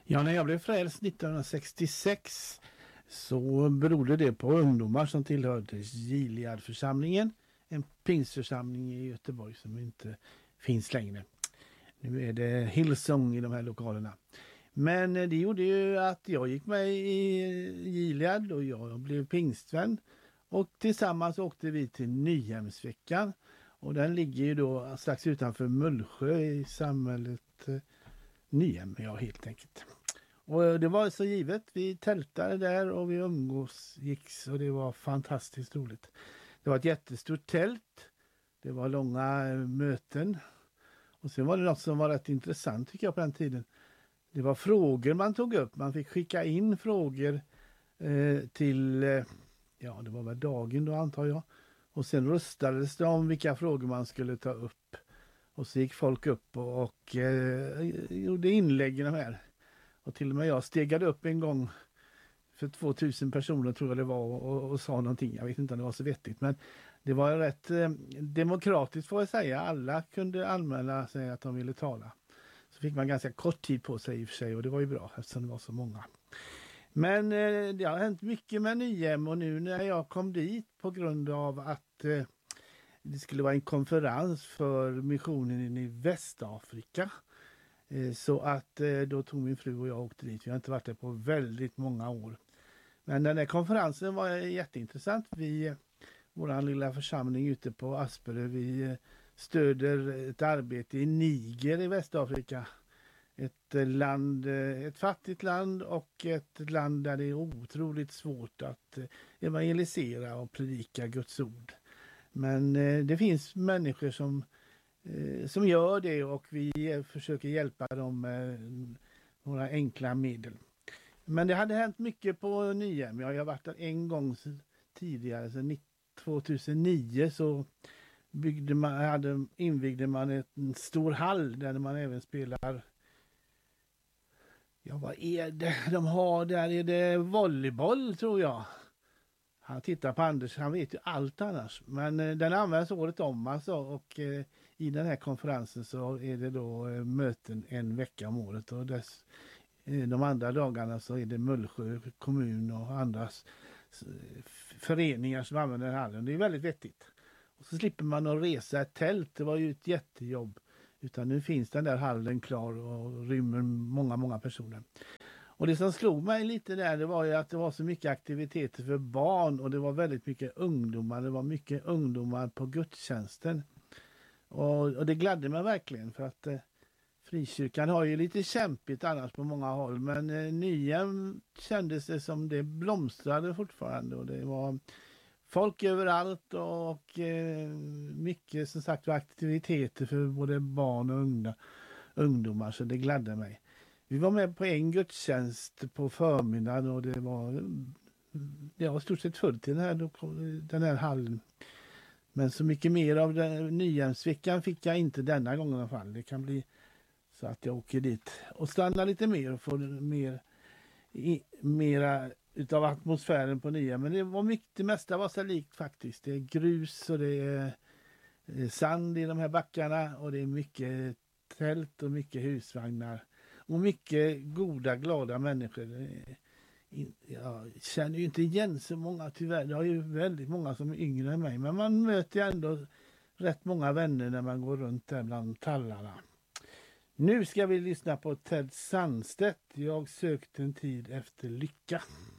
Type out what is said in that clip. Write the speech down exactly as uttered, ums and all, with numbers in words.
Ja, när jag blev frälst nittonhundrasextiosex så berodde det på ungdomar som tillhörde Gileadförsamlingen, en pingsförsamling i Göteborg som inte finns längre. Nu är det Hillsong i de här lokalerna. Men det gjorde ju att jag gick med i Gilead och jag blev pingstvän. Och tillsammans åkte vi till Nyhemsveckan. Och den ligger ju då strax utanför Mullsjö i samhället Nyhem, ja helt enkelt. Och det var så givet, vi tältade där och vi umgås gicks och det var fantastiskt roligt. Det var ett jättestort tält, det var långa möten och sen var det något som var rätt intressant tycker jag på den tiden. Det var frågor man tog upp, man fick skicka in frågor eh, till, eh, ja det var väl dagen då antar jag. Och sen röstades det om vilka frågor man skulle ta upp. Och så gick folk upp och, och eh, gjorde inlägg i de här. Och till och med jag stegade upp en gång för tvåtusen personer tror jag det var och, och, och sa någonting. Jag vet inte om det var så vettigt men det var rätt eh, demokratiskt får jag säga. Alla kunde anmäla sig att de ville tala. Så fick man ganska kort tid på sig i och för sig och det var ju bra eftersom det var så många. Men eh, det har hänt mycket med Nyhem och nu när jag kom dit på grund av att eh, det skulle vara en konferens för missionen i Västafrika. Eh, så att eh, då tog min fru och jag åkte dit. Vi har inte varit där på väldigt många år. Men den här konferensen var jätteintressant. Vi, eh, våran lilla församling ute på Asperö, vi eh, stöder ett arbete i Niger i Västafrika. Ett land, ett fattigt land och ett land där det är otroligt svårt att evangelisera och predika Guds ord. Men det finns människor som, som gör det och vi försöker hjälpa dem med några enkla medel. Men det hade hänt mycket på Nyhem. Jag har varit där en gång tidigare, så tvåtusenio så byggde man, hade, invigde man en stor hall där man även spelar. Ja, vad är det de har där? Är det volleyboll tror jag? Han tittar på Anders, han vet ju allt annars. Men eh, den används året om alltså och eh, i den här konferensen så är det då eh, möten en vecka om året och dess, eh, de andra dagarna så är det Mullsjö kommun och andra eh, föreningar som använder den hallen. Det är väldigt vettigt. Och så slipper man att resa ett tält, det var ju ett jättejobb. Utan nu finns den där hallen klar och rymmer många, många personer. Och det som slog mig lite där det var ju att det var så mycket aktiviteter för barn och det var väldigt mycket ungdomar. Det var mycket ungdomar på gudstjänsten. Och, och det gladde mig verkligen för att eh, frikyrkan har ju lite kämpigt annars på många håll. Men eh, Nyhem kändes det som det blomstrade fortfarande och det var folk överallt och eh, mycket som sagt aktiviteter för både barn och unga, ungdomar så det gladde mig. Vi var med på en gudstjänst på förmiddagen och det var, det var stort sett fullt i den här, den här hallen. Men så mycket mer av den Nyhemsveckan fick jag inte denna gången i alla fall. Det kan bli så att jag åker dit och stannar lite mer och får mer i, mera utav atmosfären på Nyhem. Men det var mycket, det mesta var så likt faktiskt. Det är grus och det är sand i de här backarna och det är mycket tält och mycket husvagnar och mycket goda, glada människor. Jag känner ju inte igen så många tyvärr. Det är ju väldigt många som är yngre än mig. Men man möter ju ändå rätt många vänner när man går runt där bland tallarna. Nu ska vi lyssna på Ted Sandstedt. Jag sökte en tid efter lycka.